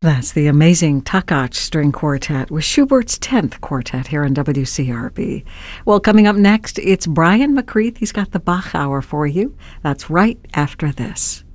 That's the amazing Takach String Quartet with Schubert's 10th Quartet here on WCRB. Well, coming up next, it's Brian McCreath. He's got the Bach Hour for you. That's right after this.